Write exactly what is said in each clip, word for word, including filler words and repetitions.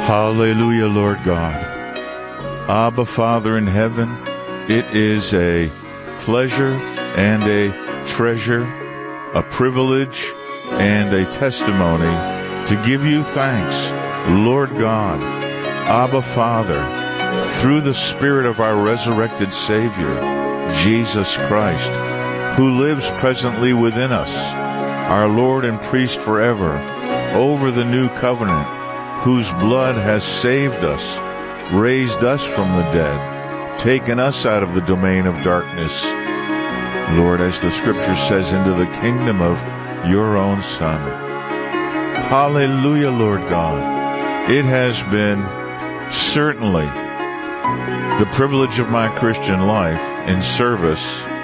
Hallelujah, Lord God. Abba, Father in heaven, it is a pleasure and a treasure, a privilege and a testimony to give you thanks, Lord God, Abba, Father, through the Spirit of our resurrected Savior, Jesus Christ, who lives presently within us, our Lord and priest forever, over the new covenant, whose blood has saved us, raised us from the dead, taken us out of the domain of darkness, Lord, as the Scripture says, into the kingdom of your own Son. Hallelujah, Lord God. It has been certainly the privilege of my Christian life in service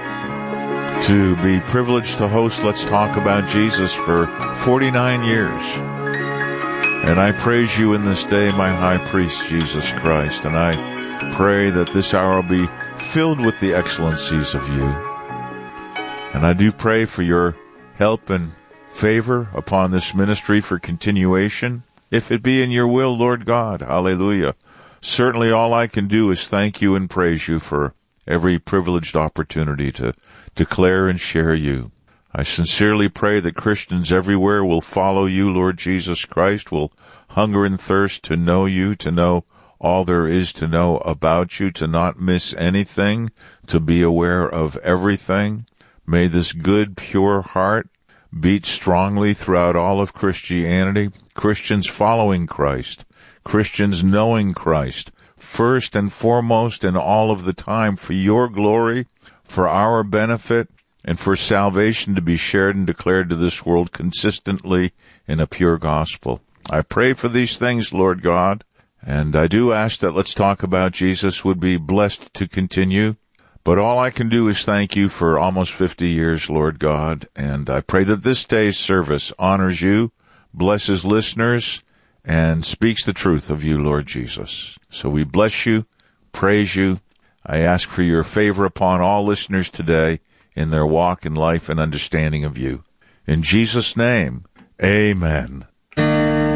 to be privileged to host Let's Talk About Jesus for forty-nine years. And I praise you in this day, my high priest, Jesus Christ. And I pray that this hour will be filled with the excellencies of you. And I do pray for your help and favor upon this ministry for continuation, if it be in your will, Lord God. Hallelujah. Certainly all I can do is thank you and praise you for every privileged opportunity to declare and share you. I sincerely pray that Christians everywhere will follow you, Lord Jesus Christ, will hunger and thirst to know you, to know all there is to know about you, to not miss anything, to be aware of everything. May this good, pure heart beat strongly throughout all of Christianity, Christians following Christ, Christians knowing Christ, first and foremost and all of the time for your glory, for our benefit, and for salvation to be shared and declared to this world consistently in a pure gospel. I pray for these things, Lord God, and I do ask that Let's Talk About Jesus would be blessed to continue. But all I can do is thank you for almost fifty years, Lord God, and I pray that this day's service honors you, blesses listeners, and speaks the truth of you, Lord Jesus. So we bless you, praise you. I ask for your favor upon all listeners today in their walk in life and understanding of you. In Jesus' name, amen.